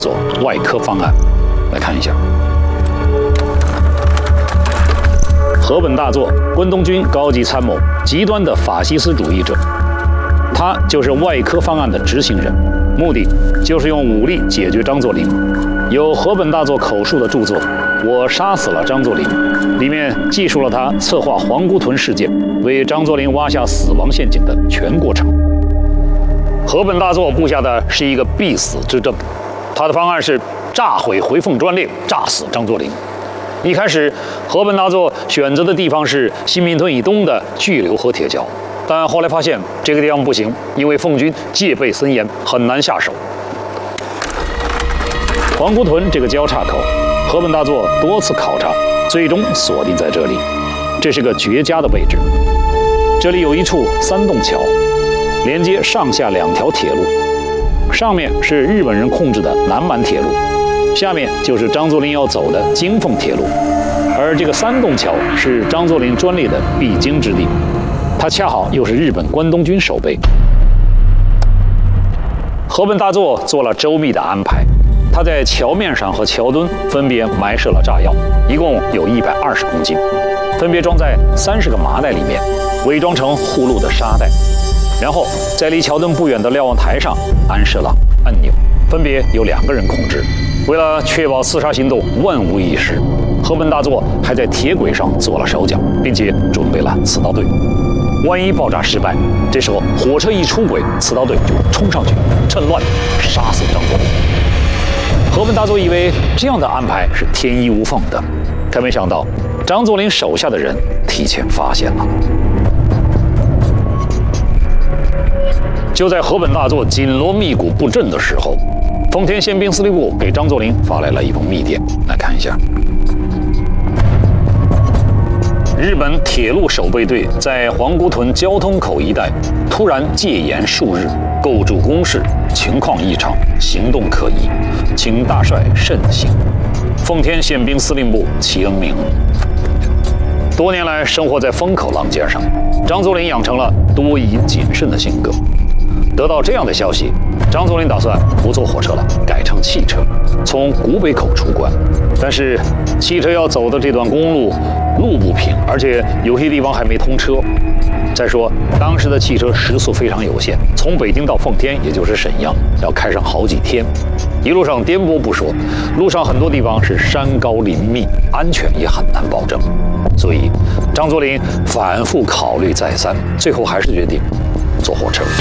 做外科方案，来看一下。河本大作，关东军高级参谋，极端的法西斯主义者，他就是外科方案的执行人，目的就是用武力解决张作霖。有河本大作口述的著作《我杀死了张作霖》，里面记述了他策划皇姑屯事件，为张作霖挖下死亡陷阱的全过程。河本大作布下的是一个必死之阵，他的方案是炸毁回凤专列，炸死张作霖。一开始，河本大作选择的地方是新民屯以东的巨流河铁桥，但后来发现这个地方不行，因为奉军戒备森严，很难下手。皇姑屯这个交叉口，河本大作多次考察，最终锁定在这里。这是个绝佳的位置，这里有一处3洞桥，连接上下2条铁路，上面是日本人控制的南满铁路，下面就是张作霖要走的京凤铁路，而这个3洞桥是张作霖专列的必经之地，它恰好又是日本关东军守备。河本大作做了周密的安排，他在桥面上和桥墩分别埋设了炸药，一共有120公斤，分别装在30个麻袋里面，伪装成护路的沙袋，然后在离桥墩不远的瞭望台上安设了按钮，分别有2个人控制。为了确保刺杀行动万无一失，河本大作还在铁轨上做了手脚，并且准备了刺刀队。万一爆炸失败，这时候火车一出轨，刺刀队就冲上去，趁乱杀死张作霖。河本大作以为这样的安排是天衣无缝的，可没想到张作霖手下的人提前发现了。就在河本大作紧锣密鼓布阵的时候，丰田宪兵司令部给张作霖发来了一封密电，来看一下。日本铁路守备队在皇姑屯交通口一带突然戒严数日，构筑工事，情况异常，行动可疑，请大帅慎行。丰田宪兵司令部齐恩明。多年来生活在风口浪尖上，张作霖养成了多疑谨慎的性格。得到这样的消息，张作霖打算不坐火车了，改乘汽车，从古北口出关。但是汽车要走的这段公路路不平，而且有些地方还没通车。再说当时的汽车时速非常有限，从北京到奉天，也就是沈阳，要开上好几天。一路上颠簸不说，路上很多地方是山高林密，安全也很难保证。所以张作霖反复考虑再三，最后还是决定坐火车。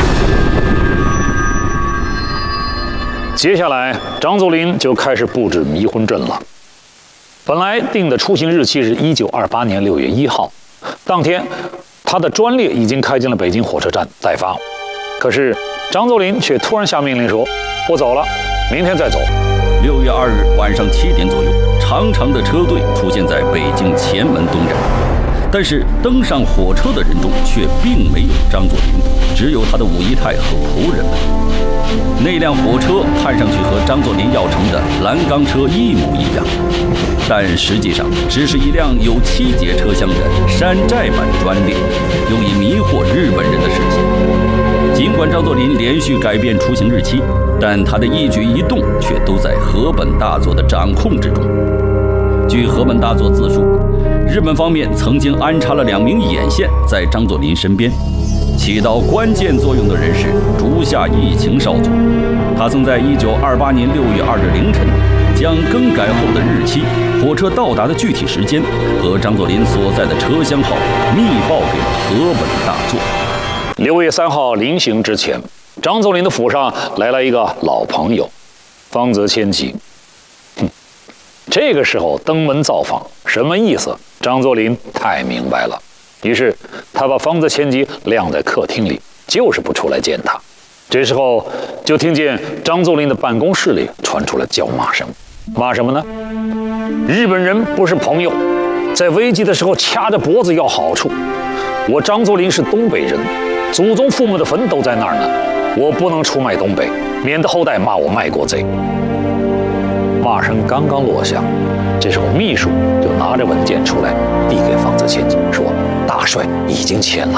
接下来张作霖就开始布置迷魂阵了。本来定的出行日期是1928年6月1号，当天他的专列已经开进了北京火车站待发，可是张作霖却突然下命令说：“我走了，明天再走。” 6月2日晚上7点左右，长长的车队出现在北京前门东站，但是登上火车的人中却并没有张作霖，只有他的武义太和仆人们。那辆火车看上去和张作霖要乘的蓝钢车一模一样，但实际上只是一辆有7节车厢的山寨版专列，用以迷惑日本人的视线。尽管张作霖连续改变出行日期，但他的一举一动却都在河本大作的掌控之中。据河本大作自述，日本方面曾经安插了2名眼线在张作霖身边，起到关键作用的人是竹下义晴少佐。他曾在1928年6月2日凌晨，将更改后的日期、火车到达的具体时间和张作霖所在的车厢号密报给了河本大作。 6月3号临行之前，张作霖的府上来了一个老朋友，方泽千吉。这个时候登门造访，什么意思？张作霖太明白了。于是他把方泽千吉晾在客厅里，就是不出来见他。这时候就听见张作霖的办公室里传出了叫骂声。骂什么呢？日本人不是朋友，在危急的时候掐着脖子要好处。我张作霖是东北人，祖宗父母的坟都在那儿呢，我不能出卖东北，免得后代骂我卖国贼。骂声刚刚落下，这时候秘书就拿着文件出来，递给方泽千吉，说：“大帅已经签了。”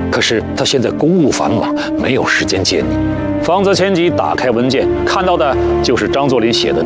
可是他现在公务繁忙，没有时间见你。方泽千吉打开文件，看到的就是张作霖写的